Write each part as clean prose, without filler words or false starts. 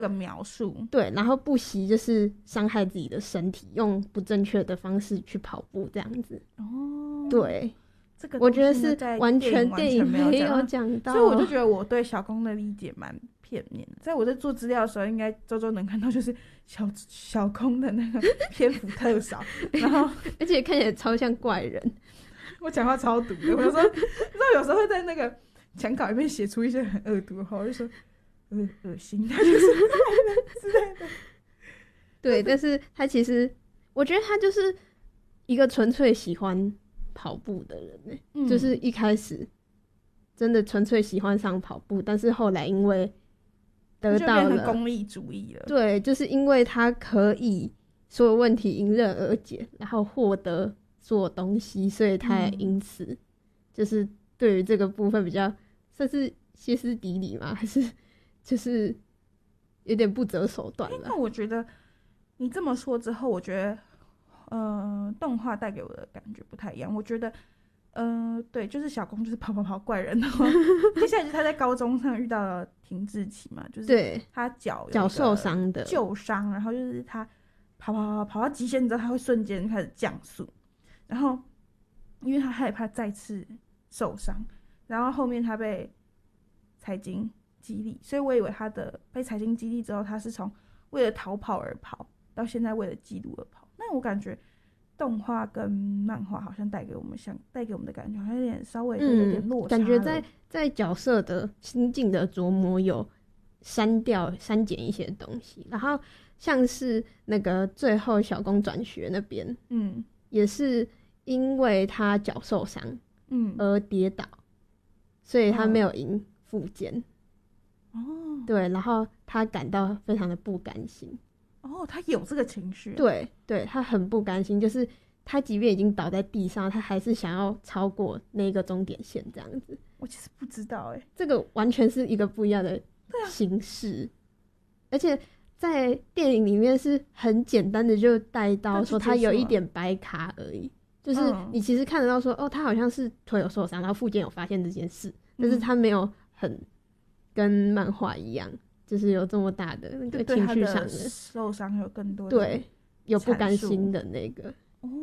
个描述， 对，然后不惜就是伤害自己的身体，用不正确的方式去跑步这样子。 哦， 对， 这个我觉得是完全电影没有讲到， 所以我就觉得我对小公的理解蛮片面的。在我在做资料的时候，应该周能看到就是小公的那个篇幅特少，然后而且看起来超像怪人。 我讲话超毒的，我有时候你知道有时候会在那个讲稿里面写出一些很恶毒的话，我就说恶心，他就是之类的。 对，但是他其实我觉得他就是一个纯粹喜欢跑步的人就是一开始真的纯粹喜欢上跑步，但是后来因为得到了就变成功利主义了。 对，就是因为他可以所有问题迎刃而解，然后获得所有东西，所以他也因此就是对于这个部分比较算是歇斯底里吗？还是就是有点不择手段了？ 那我觉得你这么说之后，我觉得动画带给我的感觉不太一样。我觉得对，就是小公就是跑怪人，然后接下来就是他在高中上遇到了停滞期嘛，就是他脚受伤的旧伤，然后就是他跑到极限之后，他会瞬间开始降速，然后因为他害怕再次受伤，然后后面他被财经激励，所以我以为他的被财经激励之后，他是从为了逃跑而跑，到现在为了记录而跑。那我感觉动画跟漫画好像带给我们的感觉好像有点稍微有点落差了， 感觉在角色的心境的琢磨有删减一些东西，然后像是那个最后小公转学那边，也是因为他脚受伤，而跌倒，所以他没有赢复健，对，然后他感到非常的不甘心。 他有这个情绪， 对，他很不甘心，就是他即便已经倒在地上，他还是想要超过那个终点线这样子。 我其实不知道这个完全是一个不一样的形式，而且在电影里面是很简单的就带到说他有一点白卡而已，就是你其实看得到说他好像是腿有受伤，然后复健有发现这件事，但是他没有很跟漫画一样，就是有这么大的那个情绪上的受伤有更多的对有不甘心的那个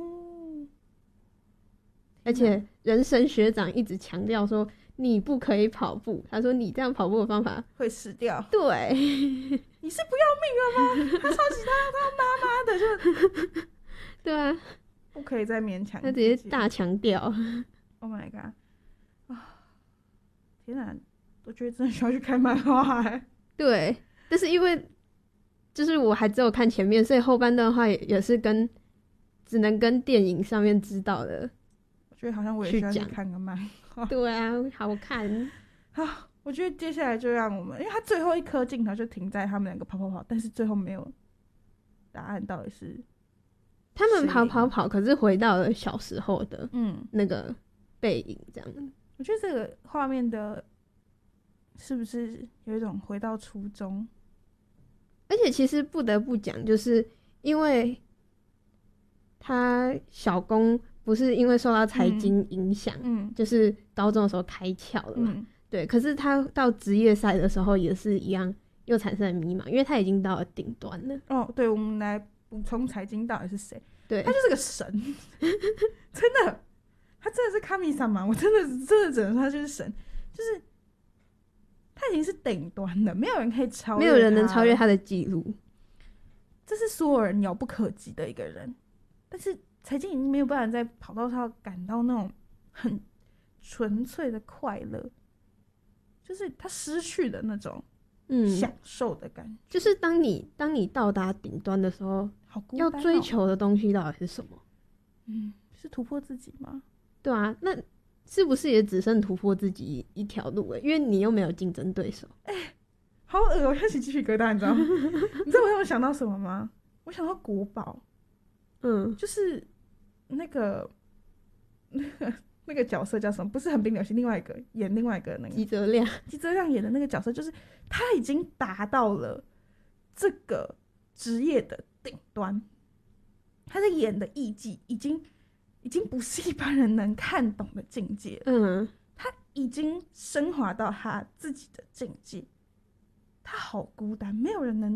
而且人生学长一直强调说你不可以跑步，他说你这样跑步的方法会死掉。 对， 你是不要命了吗？他超级他妈妈的就对啊， 不可以再勉强， 他直接大强调。 Oh my god！ 天哪，我觉得真的需要去看漫画对，但是因为就是我还只有看前面，所以后半段的话也是只能跟电影上面知道的。 我觉得好像我也需要去看个漫画。 对啊，好看。 好，我觉得接下来就让我们，因为他最后一颗镜头就停在他们两个跑，但是最后没有答案，到底是他们跑，可是回到了小时候的那个背影，这样。 我觉得这个画面的是不是有一种回到初中？ 而且其实不得不讲，就是因为他小公不是因为受到财经影响，就是高中的时候开窍了嘛，对。可是他到职业赛的时候也是一样，又产生了迷茫，因为他已经到了顶端了。 对，我们来补充财经到底是谁？ 对， 他就是个神，真的，他真的是神様嘛？我真的只能说他就是神，就是他已经是顶端了，没有人可以超越他， 没有人能超越他的记录， 这是所有人遥不可及的一个人。但是财经已经没有办法在跑道上感到那种很纯粹的快乐，就是他失去的那种享受的感觉。 就是当你到达顶端的时候， 好孤单要追求的东西到底是什么？ 是突破自己吗？ 对啊，那是不是也只剩突破自己一条路因为你又没有竞争对手。 好恶，我要起鸡皮疙瘩，你知道吗？你知道我让我想到什么吗？我想到国宝，就是那个角色叫什么？不是横滨流星，另外一个演另外一个那个吉泽亮演的那个角色，就是他已经达到了这个职业的顶端，他在演的艺伎已经不是一般人能看懂的境界了。他已经升华到他自己的境界， 他好孤单，没有人能